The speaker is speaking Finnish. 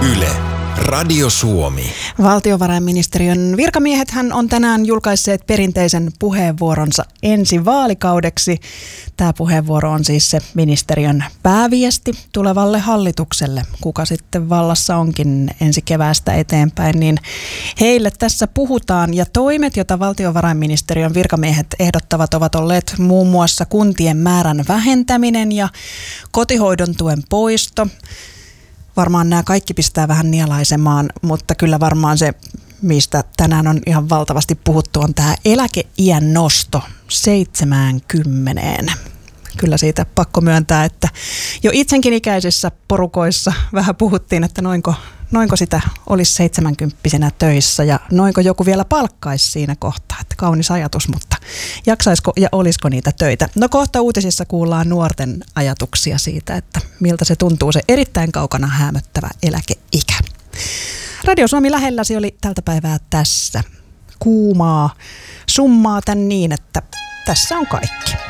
Yle, Radio Suomi. Valtiovarainministeriön virkamiehethän on tänään julkaisseet perinteisen puheenvuoronsa ensi vaalikaudeksi. Tämä puheenvuoro on siis se ministeriön pääviesti tulevalle hallitukselle. Kuka sitten vallassa onkin ensi keväästä eteenpäin, niin heille tässä puhutaan. Ja toimet, joita valtiovarainministeriön virkamiehet ehdottavat, ovat olleet muun muassa kuntien määrän vähentäminen ja kotihoidon tuen poisto. Varmaan nämä kaikki pistää vähän nielaisemaan, mutta kyllä varmaan se, mistä tänään on ihan valtavasti puhuttu, on tämä eläkeiän nosto 70. Kyllä siitä pakko myöntää, että jo itsenkin ikäisissä porukoissa vähän puhuttiin, että noinko sitä olisi 70-vuotiaana töissä ja noinko joku vielä palkkaisi siinä kohtaa. Että kaunis ajatus, mutta jaksaisiko ja olisiko niitä töitä? No kohta uutisissa kuullaan nuorten ajatuksia siitä, että miltä se tuntuu se erittäin kaukana häämöttävä eläkeikä. Radio Suomi lähelläsi oli tältä päivää tässä. Kuumaa summaa tän niin, että tässä on kaikki.